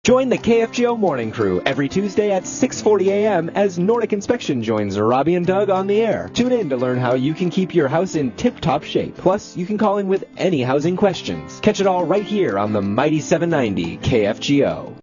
Join the KFGO Morning Crew every Tuesday at 6:40 a.m. as Nordic Inspection joins Robbie and Doug on the air. Tune in to learn how you can keep your house in tip-top shape. Plus, you can call in with any housing questions. Catch it all right here on the Mighty 790 KFGO.